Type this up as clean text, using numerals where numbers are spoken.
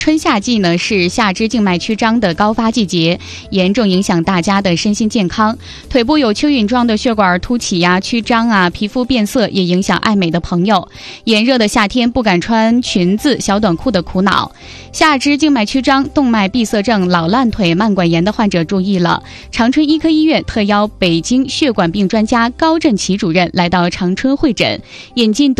春夏季呢是下肢静脉曲张的高发季节，严重影响大家的身心健康。腿部有蚯蚓状的血管凸起呀、曲张啊，皮肤变色也影响爱美的朋友。炎热的夏天不敢穿裙子、小短裤的苦恼。下肢静脉曲张、动脉闭塞症、老烂腿、慢管炎的患者注意了，长春医科医院特邀北京血管病专家高振奇主任来到长春会诊，引进